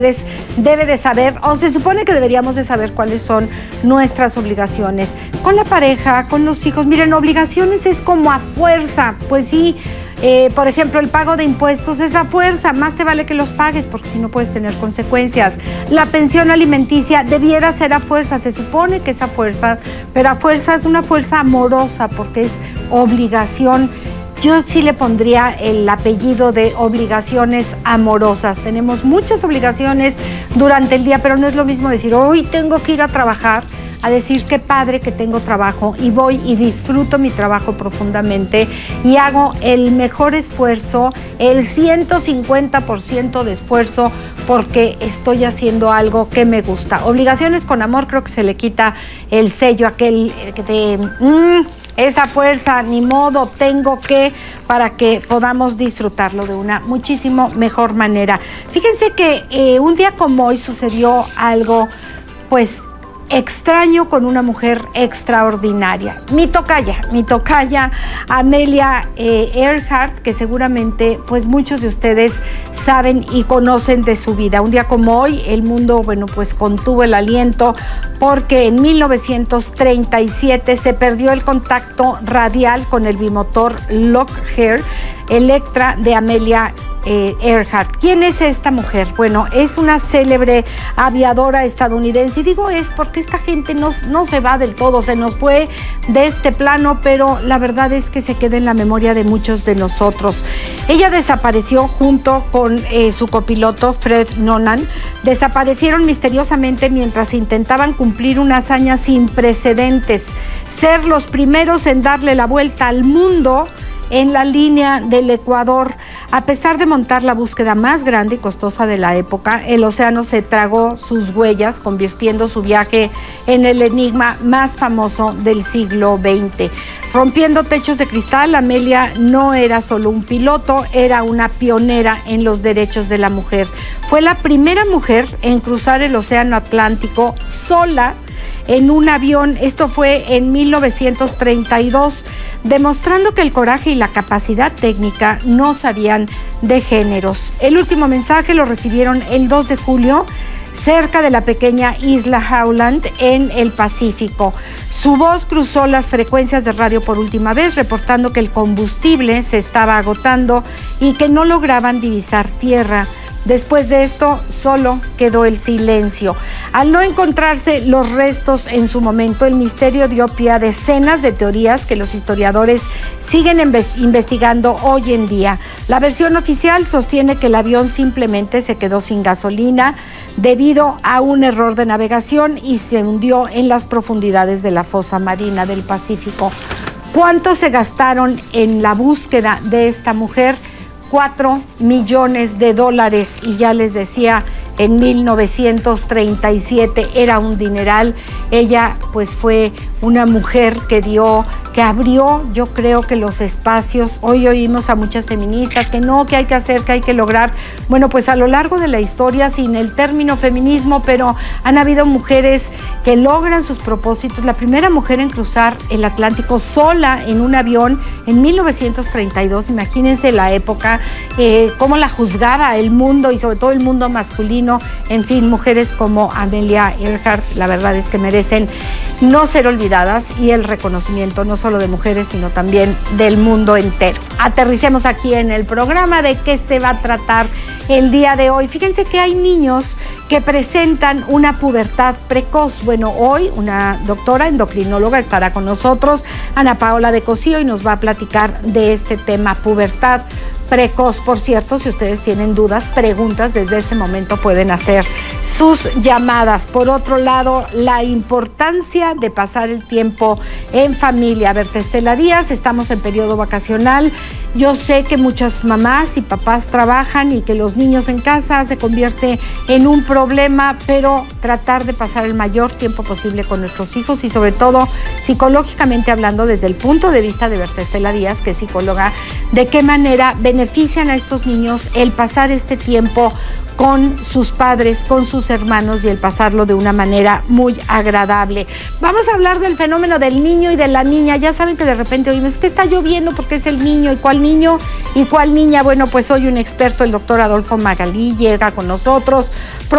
debe de saber, o se supone que deberíamos de saber cuáles son nuestras obligaciones con la pareja, con los hijos. Miren, obligaciones es como a fuerza, pues sí. Por ejemplo, el pago de impuestos es a fuerza, más te vale que los pagues porque si no puedes tener consecuencias. La pensión alimenticia debiera ser a fuerza, se supone que es a fuerza, pero a fuerza es una fuerza amorosa porque es obligación. Yo sí le pondría el apellido de obligaciones amorosas. Tenemos muchas obligaciones durante el día, pero no es lo mismo decir, hoy tengo que ir a trabajar, a decir qué padre que tengo trabajo y voy y disfruto mi trabajo profundamente y hago el mejor esfuerzo, el 150% de esfuerzo porque estoy haciendo algo que me gusta. Obligaciones con amor, creo que se le quita el sello aquel de esa fuerza, ni modo, tengo que, para que podamos disfrutarlo de una muchísimo mejor manera. Fíjense que un día como hoy sucedió algo, pues, extraño con una mujer extraordinaria. Mi tocaya Amelia Earhart, que seguramente pues muchos de ustedes saben y conocen de su vida. Un día como hoy el mundo, bueno, pues contuvo el aliento porque en 1937 se perdió el contacto radial con el bimotor Lockheed Electra de Amelia Earhart. ¿Quién es esta mujer? Bueno, es una célebre aviadora estadounidense, y digo es porque esta gente no se va del todo, se nos fue de este plano, pero la verdad es que se queda en la memoria de muchos de nosotros. Ella desapareció junto con su copiloto Fred Noonan, desaparecieron misteriosamente mientras intentaban cumplir una hazaña sin precedentes, ser los primeros en darle la vuelta al mundo en la línea del Ecuador. A pesar de montar la búsqueda más grande y costosa de la época, el océano se tragó sus huellas, convirtiendo su viaje en el enigma más famoso del siglo XX. Rompiendo techos de cristal, Amelia no era solo un piloto, era una pionera en los derechos de la mujer. Fue la primera mujer en cruzar el océano Atlántico sola en un avión. Esto fue en 1932, demostrando que el coraje y la capacidad técnica no sabían de géneros. El último mensaje lo recibieron el 2 de julio cerca de la pequeña isla Howland en el Pacífico. Su voz cruzó las frecuencias de radio por última vez, reportando que el combustible se estaba agotando y que no lograban divisar tierra. Después de esto, solo quedó el silencio. Al no encontrarse los restos en su momento, el misterio dio pie a decenas de teorías que los historiadores siguen investigando hoy en día. La versión oficial sostiene que el avión simplemente se quedó sin gasolina debido a un error de navegación y se hundió en las profundidades de la fosa marina del Pacífico. ¿Cuánto se gastaron en la búsqueda de esta mujer? $4 millones, y ya les decía, en 1937 era un dineral. Ella pues fue una mujer que abrió, yo creo que los espacios. Hoy oímos a muchas feministas que no, que hay que hacer, que hay que lograr. Bueno, pues a lo largo de la historia, sin el término feminismo, pero han habido mujeres que logran sus propósitos. La primera mujer en cruzar el Atlántico sola en un avión en 1932, imagínense la época, cómo la juzgaba el mundo y sobre todo el mundo masculino. En fin, mujeres como Amelia Earhart, la verdad es que merecen no ser olvidadas y el reconocimiento no solo de mujeres, sino también del mundo entero. Aterricemos aquí en el programa de qué se va a tratar el día de hoy. Fíjense que hay niños que presentan una pubertad precoz. Bueno, hoy una doctora endocrinóloga estará con nosotros, Ana Paola de Cosío, y nos va a platicar de este tema, pubertad precoz. Por cierto, si ustedes tienen dudas, preguntas, desde este momento pueden hacer sus llamadas. Por otro lado, la importancia de pasar el tiempo en familia. Berta Estela Díaz, estamos en periodo vacacional. Yo sé que muchas mamás y papás trabajan y que los niños en casa se convierte en un problema, pero tratar de pasar el mayor tiempo posible con nuestros hijos y sobre todo psicológicamente hablando, desde el punto de vista de Berta Estela Díaz, que es psicóloga, de qué manera benefician a estos niños el pasar este tiempo con sus padres, con sus hermanos y el pasarlo de una manera muy agradable. Vamos a hablar del fenómeno del niño y de la niña. Ya saben que de repente oímos que está lloviendo porque es el niño y cuál cuál niño y cuál niña. Bueno, pues hoy un experto, el doctor Adolfo Magalí, llega con nosotros.